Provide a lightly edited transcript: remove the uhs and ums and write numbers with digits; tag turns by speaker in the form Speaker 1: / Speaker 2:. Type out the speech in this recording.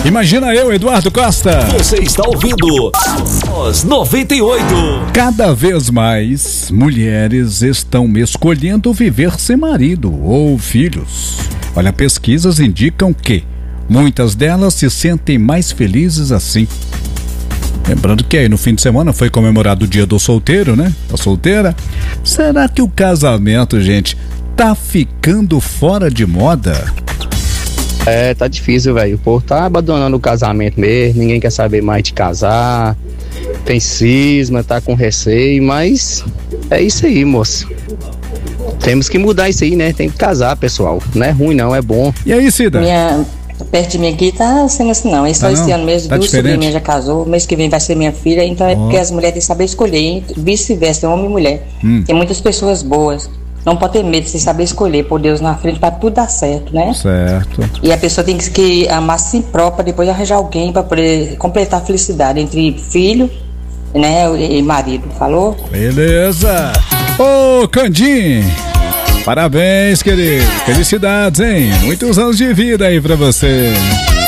Speaker 1: Imagina eu, Eduardo Costa.
Speaker 2: Você está ouvindo Voz 98.
Speaker 1: Cada vez mais mulheres estão escolhendo viver sem marido ou filhos. Olha, pesquisas indicam que muitas delas se sentem mais felizes assim. Lembrando que aí no fim de semana foi comemorado o dia do solteiro, né? Da solteira. Será que o casamento, gente, tá ficando fora de moda?
Speaker 3: Tá difícil, velho. O povo tá abandonando o casamento mesmo, ninguém quer saber mais de casar, tem cisma, tá com receio, mas é isso aí, moço. Temos que mudar isso aí, né? Tem que casar, pessoal. Não é ruim, não, é bom.
Speaker 1: E aí, Cida?
Speaker 4: Perto de mim aqui tá sendo assim, não. Só esse ano mesmo,
Speaker 1: tá
Speaker 4: duas sobrinhas já casou, mês que vem vai ser minha filha, então é porque as mulheres têm que saber escolher, hein? Vice-versa, homem e mulher. Tem muitas pessoas boas. Não pode ter medo de saber escolher, por Deus na frente, pra tudo dar certo, né?
Speaker 1: Certo.
Speaker 4: E a pessoa tem que amar si própria, depois arranjar alguém pra poder completar a felicidade entre filho, né, e marido. Falou?
Speaker 1: Beleza. Ô, Candim, parabéns, querido. Felicidades, hein? Muitos anos de vida aí pra você.